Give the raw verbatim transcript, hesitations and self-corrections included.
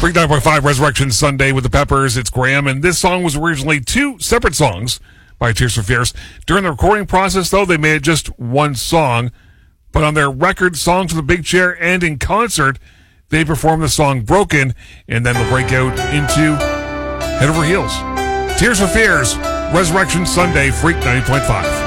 Freak nine point five Resurrection Sunday with the Peppers. It's Graham, and this song was originally two separate songs by Tears for Fears. During the recording process, though, they made it just one song. But on their record, Songs of the Big Chair, and in concert, they performed the song Broken, and then they'll break out into Head Over Heels. Tears for Fears, Resurrection Sunday, Freak ninety point five.